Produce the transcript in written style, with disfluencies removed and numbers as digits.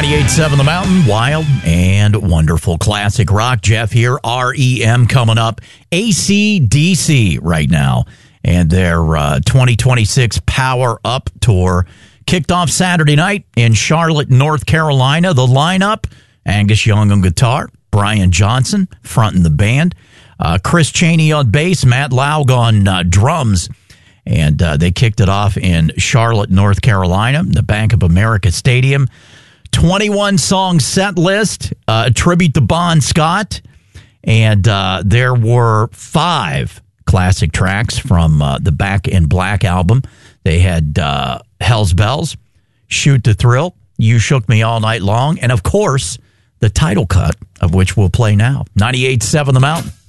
98.7 The Mountain, wild and wonderful classic rock. Jeff here, REM coming up. AC/DC right now, and their 2026 Power Up Tour kicked off Saturday night in Charlotte, North Carolina. The lineup, Angus Young on guitar, Brian Johnson fronting the band, Chris Chaney on bass, Matt Laug on drums. And they kicked it off in Charlotte, North Carolina, the Bank of America Stadium. 21-song set list, a tribute to Bon Scott. And there were 5 classic tracks from the Back in Black album. They had Hell's Bells, Shoot to Thrill, You Shook Me All Night Long, and, of course, the title cut, of which we'll play now. 98.7 The Mountain.